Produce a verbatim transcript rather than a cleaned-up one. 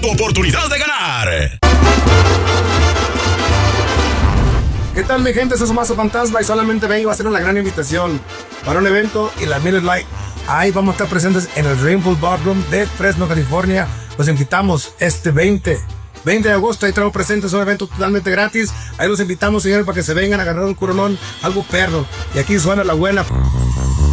Tu oportunidad de ganar. ¿Qué tal, mi gente? Soy su Mazo Fantasma y solamente vengo a hacer una gran invitación para un evento y la Miller Lite. Ahí vamos a estar presentes en el Rainbow Ballroom de Fresno, California. Los invitamos este veinte de agosto. Ahí traemos presentes un evento totalmente gratis. Ahí los invitamos, señores, para que se vengan a ganar un coronón, algo perro. Y aquí suena la buena.